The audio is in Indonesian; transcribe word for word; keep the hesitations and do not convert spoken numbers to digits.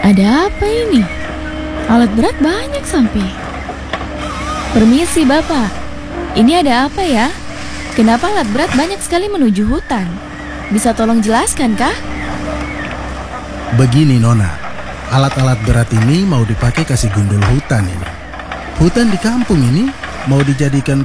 Ada apa ini? Alat berat banyak sampai. Permisi Bapak, ini ada apa ya? Kenapa alat berat banyak sekali menuju hutan? Bisa tolong jelaskan kah? Begini Nona, alat-alat berat ini mau dipakai kasih gundul hutan ini. Hutan di kampung ini mau dijadikan